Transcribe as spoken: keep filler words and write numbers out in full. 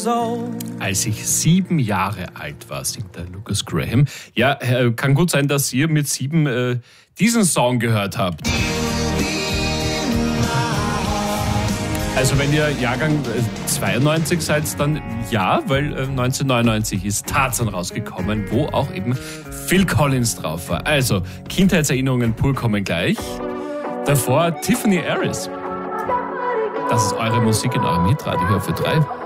years old. Als ich sieben Jahre alt war, singt der Lucas Graham. Ja, kann gut sein, dass ihr mit sieben äh, diesen Song gehört habt. Also wenn ihr Jahrgang zweiundneunzig seid, dann ja, weil äh, neunzehnhundertneunundneunzig ist Tarzan rausgekommen, wo auch eben Phil Collins drauf war. Also Kindheitserinnerungen pur kommen gleich. Davor Tiffany Harris. Das ist eure Musik in eurem Hitradio für drei.